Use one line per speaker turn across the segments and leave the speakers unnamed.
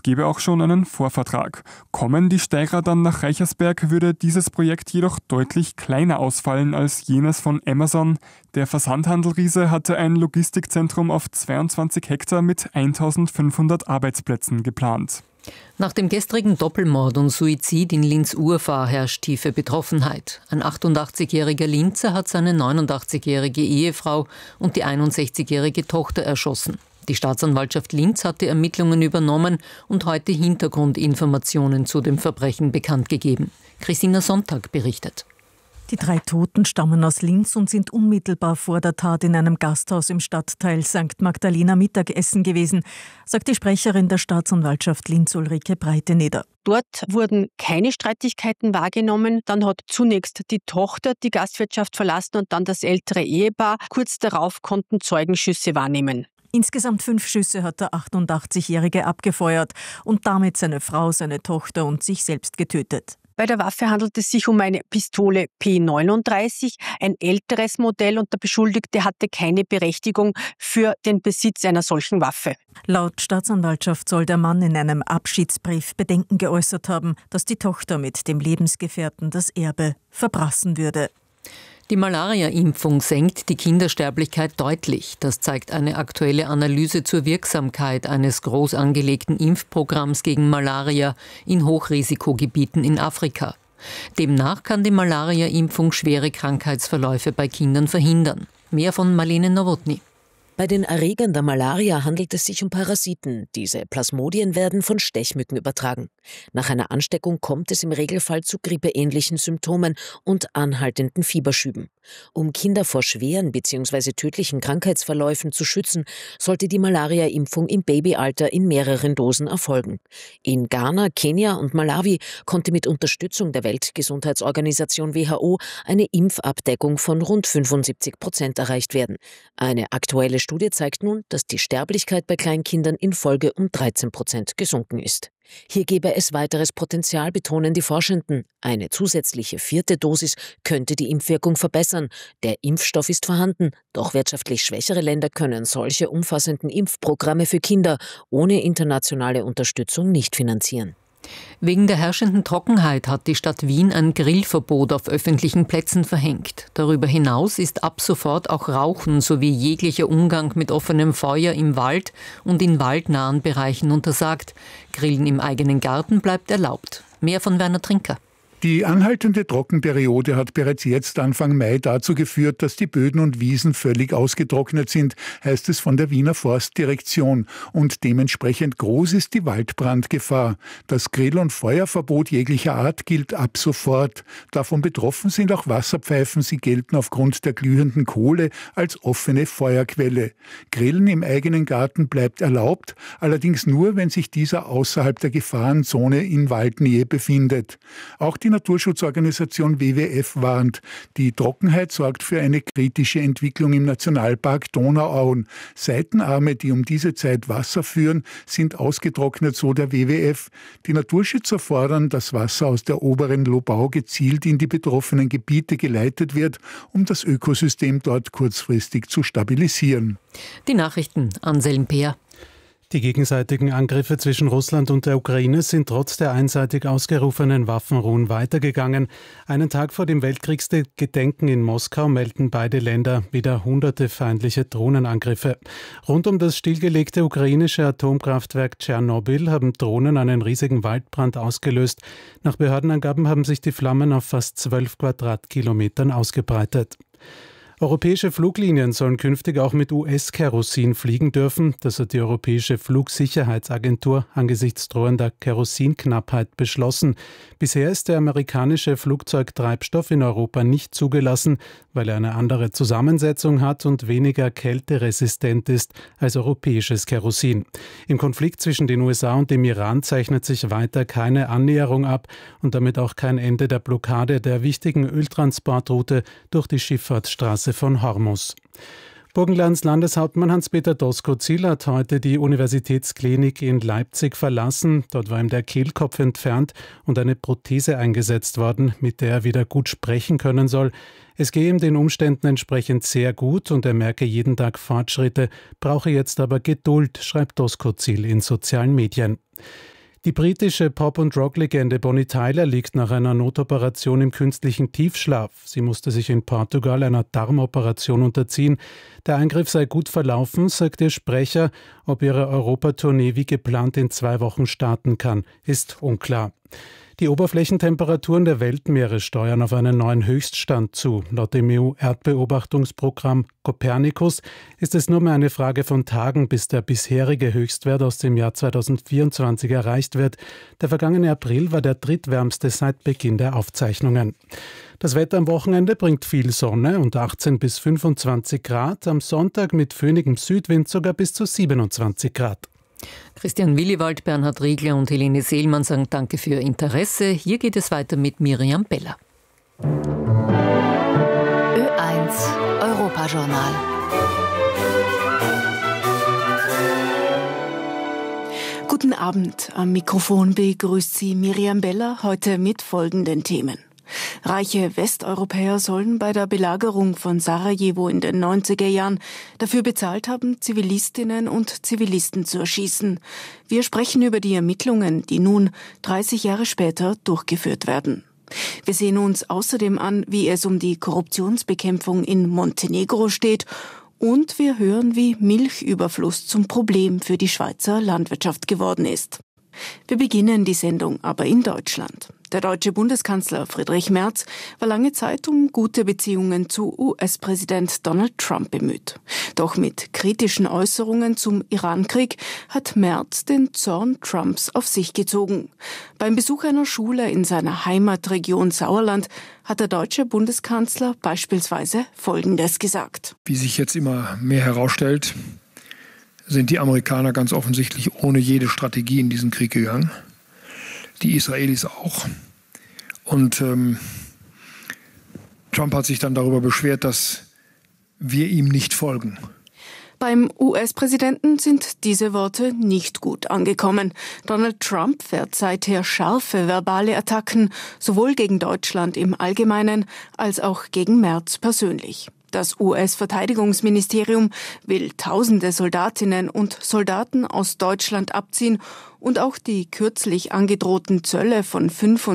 Es gebe auch schon einen Vorvertrag. Kommen die Steirer dann nach Reichersberg, würde dieses Projekt jedoch deutlich kleiner ausfallen als jenes von Amazon. Der Versandhandelriese hatte ein Logistikzentrum auf 22 Hektar mit 1500 Arbeitsplätzen geplant.
Nach dem gestrigen Doppelmord und Suizid in Linz-Urfahr herrscht tiefe Betroffenheit. Ein 88-jähriger Linzer hat seine 89-jährige Ehefrau und die 61-jährige Tochter erschossen. Die Staatsanwaltschaft Linz hat die Ermittlungen übernommen und heute Hintergrundinformationen zu dem Verbrechen bekannt gegeben. Christina Sonntag berichtet.
Die 3 Toten stammen aus Linz und sind unmittelbar vor der Tat in einem Gasthaus im Stadtteil St. Magdalena Mittagessen gewesen, sagt die Sprecherin der Staatsanwaltschaft Linz Ulrike Breiteneder.
Dort wurden keine Streitigkeiten wahrgenommen. Dann hat zunächst die Tochter die Gastwirtschaft verlassen und dann das ältere Ehepaar. Kurz darauf konnten Zeugen Schüsse wahrnehmen.
Insgesamt 5 Schüsse hat der 88-Jährige abgefeuert und damit seine Frau, seine Tochter und sich selbst getötet.
Bei der Waffe handelt es sich um eine Pistole P39, ein älteres Modell, und der Beschuldigte hatte keine Berechtigung für den Besitz einer solchen Waffe.
Laut Staatsanwaltschaft soll der Mann in einem Abschiedsbrief Bedenken geäußert haben, dass die Tochter mit dem Lebensgefährten das Erbe verprassen würde.
Die Malaria-Impfung senkt die Kindersterblichkeit deutlich. Das zeigt eine aktuelle Analyse zur Wirksamkeit eines groß angelegten Impfprogramms gegen Malaria in Hochrisikogebieten in Afrika. Demnach kann die Malaria-Impfung schwere Krankheitsverläufe bei Kindern verhindern. Mehr von Marlene Nowotny.
Bei den Erregern der Malaria handelt es sich um Parasiten. Diese Plasmodien werden von Stechmücken übertragen. Nach einer Ansteckung kommt es im Regelfall zu grippeähnlichen Symptomen und anhaltenden Fieberschüben. Um Kinder vor schweren bzw. tödlichen Krankheitsverläufen zu schützen, sollte die Malaria-Impfung im Babyalter in mehreren Dosen erfolgen. In Ghana, Kenia und Malawi konnte mit Unterstützung der Weltgesundheitsorganisation WHO eine Impfabdeckung von rund 75% erreicht werden. Eine aktuelle Studie zeigt nun, dass die Sterblichkeit bei Kleinkindern in Folge um 13% gesunken ist. Hier gäbe es weiteres Potenzial, betonen die Forschenden. Eine zusätzliche 4. Dosis könnte die Impfwirkung verbessern. Der Impfstoff ist vorhanden, doch wirtschaftlich schwächere Länder können solche umfassenden Impfprogramme für Kinder ohne internationale Unterstützung nicht finanzieren.
Wegen der herrschenden Trockenheit hat die Stadt Wien ein Grillverbot auf öffentlichen Plätzen verhängt. Darüber hinaus ist ab sofort auch Rauchen sowie jeglicher Umgang mit offenem Feuer im Wald und in waldnahen Bereichen untersagt. Grillen im eigenen Garten bleibt erlaubt. Mehr von Werner Trinker.
Die anhaltende Trockenperiode hat bereits jetzt Anfang Mai dazu geführt, dass die Böden und Wiesen völlig ausgetrocknet sind, heißt es von der Wiener Forstdirektion. Und dementsprechend groß ist die Waldbrandgefahr. Das Grill- und Feuerverbot jeglicher Art gilt ab sofort. Davon betroffen sind auch Wasserpfeifen. Sie gelten aufgrund der glühenden Kohle als offene Feuerquelle. Grillen im eigenen Garten bleibt erlaubt, allerdings nur, wenn sich dieser außerhalb der Gefahrenzone in Waldnähe befindet. Auch die Naturschutzorganisation WWF warnt. Die Trockenheit sorgt für eine kritische Entwicklung im Nationalpark Donauauen. Seitenarme, die um diese Zeit Wasser führen, sind ausgetrocknet, so der WWF. Die Naturschützer fordern, dass Wasser aus der oberen Lobau gezielt in die betroffenen Gebiete geleitet wird, um das Ökosystem dort kurzfristig zu stabilisieren.
Die Nachrichten, Anselm Peer.
Die gegenseitigen Angriffe zwischen Russland und der Ukraine sind trotz der einseitig ausgerufenen Waffenruhen weitergegangen. Einen Tag vor dem Weltkriegsgedenken in Moskau melden beide Länder wieder hunderte feindliche Drohnenangriffe. Rund um das stillgelegte ukrainische Atomkraftwerk Tschernobyl haben Drohnen einen riesigen Waldbrand ausgelöst. Nach Behördenangaben haben sich die Flammen auf fast 12 Quadratkilometern ausgebreitet. Europäische Fluglinien sollen künftig auch mit US-Kerosin fliegen dürfen. Das hat die Europäische Flugsicherheitsagentur angesichts drohender Kerosinknappheit beschlossen. Bisher ist der amerikanische Flugzeugtreibstoff in Europa nicht zugelassen, weil er eine andere Zusammensetzung hat und weniger kälteresistent ist als europäisches Kerosin. Im Konflikt zwischen den USA und dem Iran zeichnet sich weiter keine Annäherung ab und damit auch kein Ende der Blockade der wichtigen Öltransportroute durch die Schifffahrtsstraße von Hormuz. Burgenlands Landeshauptmann Hans-Peter Doskozil hat heute die Universitätsklinik in Leipzig verlassen. Dort war ihm der Kehlkopf entfernt und eine Prothese eingesetzt worden, mit der er wieder gut sprechen können soll. Es gehe ihm den Umständen entsprechend sehr gut und er merke jeden Tag Fortschritte, brauche jetzt aber Geduld, schreibt Doskozil in sozialen Medien. Die britische Pop- und Rock-Legende Bonnie Tyler liegt nach einer Notoperation im künstlichen Tiefschlaf. Sie musste sich in Portugal einer Darmoperation unterziehen. Der Eingriff sei gut verlaufen, sagt ihr Sprecher. Ob ihre Europatournee wie geplant in 2 Wochen starten kann, ist unklar. Die Oberflächentemperaturen der Weltmeere steuern auf einen neuen Höchststand zu. Laut dem EU-Erdbeobachtungsprogramm Copernicus ist es nur mehr eine Frage von Tagen, bis der bisherige Höchstwert aus dem Jahr 2024 erreicht wird. Der vergangene April war der drittwärmste seit Beginn der Aufzeichnungen. Das Wetter am Wochenende bringt viel Sonne und 18 bis 25 Grad. Am Sonntag mit föhnigem Südwind sogar bis zu 27 Grad.
Christian Williwald, Bernhard Riegler und Helene Seelmann sagen Danke für Ihr Interesse. Hier geht es weiter mit Miriam Beller.
Ö1 Europajournal.
Guten Abend. Am Mikrofon begrüßt Sie Miriam Beller, heute mit folgenden Themen. Reiche Westeuropäer sollen bei der Belagerung von Sarajevo in den 90er Jahren dafür bezahlt haben, Zivilistinnen und Zivilisten zu erschießen. Wir sprechen über die Ermittlungen, die nun 30 Jahre später durchgeführt werden. Wir sehen uns außerdem an, wie es um die Korruptionsbekämpfung in Montenegro steht, und wir hören, wie Milchüberfluss zum Problem für die Schweizer Landwirtschaft geworden ist. Wir beginnen die Sendung aber in Deutschland. Der deutsche Bundeskanzler Friedrich Merz war lange Zeit um gute Beziehungen zu US-Präsident Donald Trump bemüht. Doch mit kritischen Äußerungen zum Irankrieg hat Merz den Zorn Trumps auf sich gezogen. Beim Besuch einer Schule in seiner Heimatregion Sauerland hat der deutsche Bundeskanzler beispielsweise Folgendes gesagt.
Wie sich jetzt immer mehr herausstellt, sind die Amerikaner ganz offensichtlich ohne jede Strategie in diesen Krieg gegangen. Die Israelis auch. Und Trump hat sich dann darüber beschwert, dass wir ihm nicht folgen.
Beim US-Präsidenten sind diese Worte nicht gut angekommen. Donald Trump fährt seither scharfe verbale Attacken, sowohl gegen Deutschland im Allgemeinen als auch gegen Merz persönlich. Das US-Verteidigungsministerium will Tausende Soldatinnen und Soldaten aus Deutschland abziehen und auch die kürzlich angedrohten Zölle von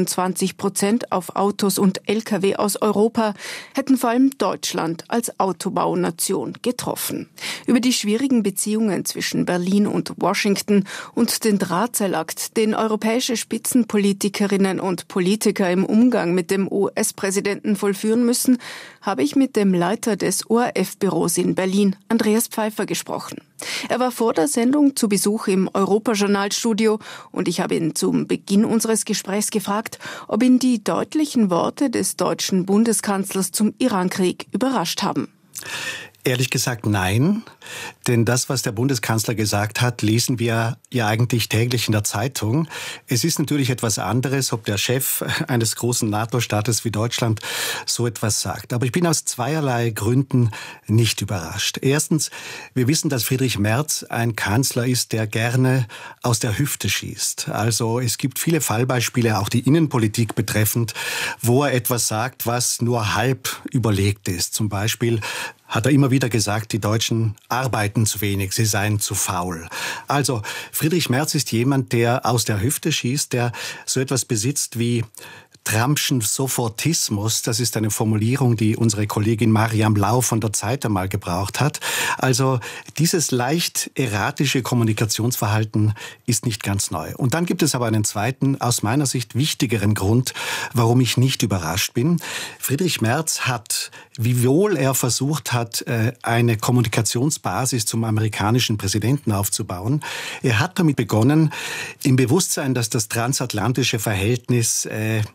25% auf Autos und Lkw aus Europa hätten vor allem Deutschland als Autobaunation getroffen. Über die schwierigen Beziehungen zwischen Berlin und Washington und den Drahtseilakt, den europäische Spitzenpolitikerinnen und Politiker im Umgang mit dem US-Präsidenten vollführen müssen, habe ich mit dem Leiter des ORF-Büros in Berlin, Andreas Pfeiffer, gesprochen. Er war vor der Sendung zu Besuch im Europajournalstudio und ich habe ihn zum Beginn unseres Gesprächs gefragt, ob ihn die deutlichen Worte des deutschen Bundeskanzlers zum Irankrieg überrascht haben.
Ehrlich gesagt nein, denn das, was der Bundeskanzler gesagt hat, lesen wir ja eigentlich täglich in der Zeitung. Es ist natürlich etwas anderes, ob der Chef eines großen NATO-Staates wie Deutschland so etwas sagt. Aber ich bin aus zweierlei Gründen nicht überrascht. Erstens, wir wissen, dass Friedrich Merz ein Kanzler ist, der gerne aus der Hüfte schießt. Also es gibt viele Fallbeispiele, auch die Innenpolitik betreffend, wo er etwas sagt, was nur halb überlegt ist. Zum Beispiel hat er immer wieder gesagt, die Deutschen arbeiten zu wenig, sie seien zu faul. Also Friedrich Merz ist jemand, der aus der Hüfte schießt, der so etwas besitzt wie Trumpschen Sofortismus. Das ist eine Formulierung, die unsere Kollegin Mariam Lau von der Zeit einmal gebraucht hat. Also dieses leicht erratische Kommunikationsverhalten ist nicht ganz neu. Und dann gibt es aber einen zweiten, aus meiner Sicht wichtigeren Grund, warum ich nicht überrascht bin. Friedrich Merz hat, wiewohl er versucht hat, eine Kommunikationsbasis zum amerikanischen Präsidenten aufzubauen, er hat damit begonnen, im Bewusstsein, dass das transatlantische Verhältnis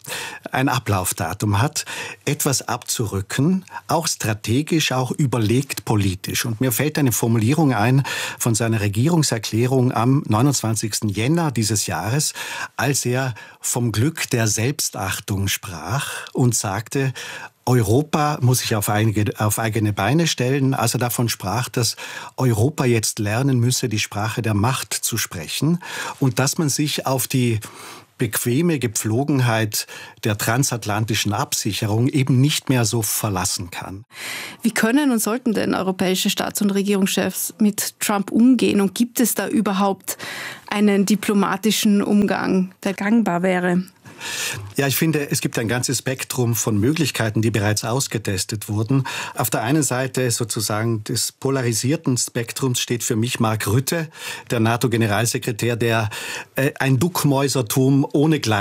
ein Ablaufdatum hat, etwas abzurücken, auch strategisch, auch überlegt politisch. Und mir fällt eine Formulierung ein von seiner Regierungserklärung am 29. Jänner dieses Jahres, als er vom Glück der Selbstachtung sprach und sagte, Europa muss sich auf eigene Beine stellen, als er davon sprach, dass Europa jetzt lernen müsse, die Sprache der Macht zu sprechen und dass man sich auf die bequeme Gepflogenheit der transatlantischen Absicherung eben nicht mehr so verlassen kann.
Wie können und sollten denn europäische Staats- und Regierungschefs mit Trump umgehen? Und gibt es da überhaupt einen diplomatischen Umgang, der gangbar wäre?
Ja, ich finde, es gibt ein ganzes Spektrum von Möglichkeiten, die bereits ausgetestet wurden. Auf der einen Seite sozusagen des polarisierten Spektrums steht für mich Mark Rutte, der NATO-Generalsekretär, der ein Duckmäusertum ohne